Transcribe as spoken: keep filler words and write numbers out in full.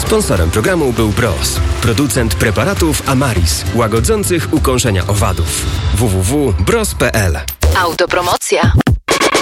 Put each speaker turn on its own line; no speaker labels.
Sponsorem programu był Bros, producent preparatów Amaris, łagodzących ukąszenia owadów. w w w kropka bros kropka p l.
Autopromocja.